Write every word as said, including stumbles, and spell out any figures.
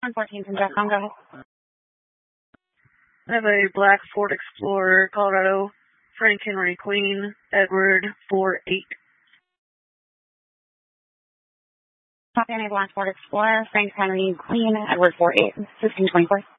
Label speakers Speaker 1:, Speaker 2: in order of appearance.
Speaker 1: one fourteen from Jeff Congo.
Speaker 2: I have a black Ford Explorer, Colorado, Frank Henry Queen, Edward four eight.
Speaker 1: Copy on a black Ford Explorer, Frank Henry Queen, Edward four eight, fifteen twenty-four.